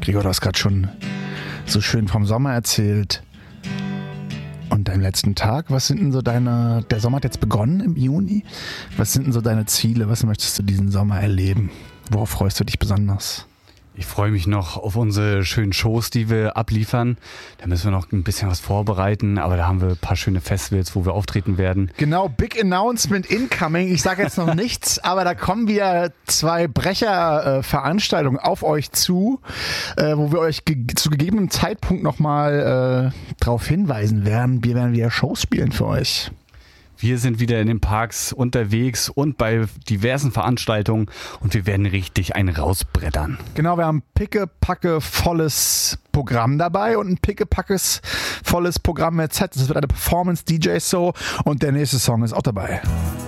Gregor, du hast gerade schon so schön vom Sommer erzählt. Und deinem letzten Tag, was sind denn so der Sommer hat jetzt begonnen im Juni. Was sind denn so deine Ziele? Was möchtest du diesen Sommer erleben? Worauf freust du dich besonders? Ich freue mich noch auf unsere schönen Shows, die wir abliefern. Da müssen wir noch ein bisschen was vorbereiten, aber da haben wir ein paar schöne Festivals, wo wir auftreten werden. Genau, Big Announcement incoming. Ich sage jetzt noch nichts, aber da kommen wieder 2 Brecher-Veranstaltungen auf euch zu, wo wir euch zu gegebenem Zeitpunkt nochmal darauf hinweisen werden. Wir werden wieder Shows spielen für euch. Wir sind wieder in den Parks unterwegs und bei diversen Veranstaltungen und wir werden richtig einen rausbrettern. Genau, wir haben pickepacke volles Programm dabei und ein pickepackes volles Programm mit Set. Das wird eine Performance-DJ-Show und der nächste Song ist auch dabei.